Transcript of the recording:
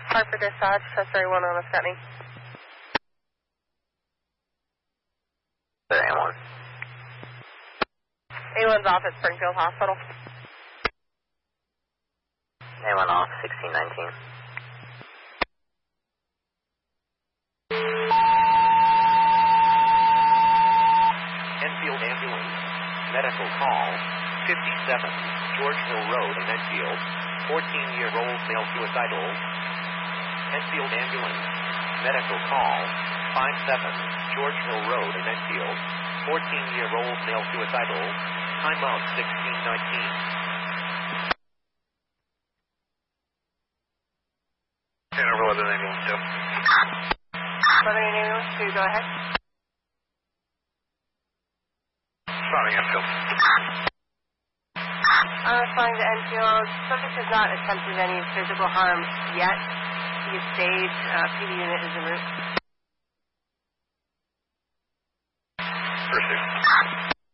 Harper Dispatch, Sudbury 1 on a scanning. A1. A1's off at Springfield Hospital. A1 off, 1619. Enfield Ambulance, medical call, 57, George Hill Road in Enfield, 14-year-old male suicidal. Enfield Ambulance, medical call, 57, George Hill Road in Enfield, 14-year-old male suicidal, time out 1619. Over 11 ambulance 2. 11 ambulance 2, go ahead. Responding Enfield. Responding to Enfield, subject has not attempted any physical harm yet. He is staged, PD unit is en route. Pursuit.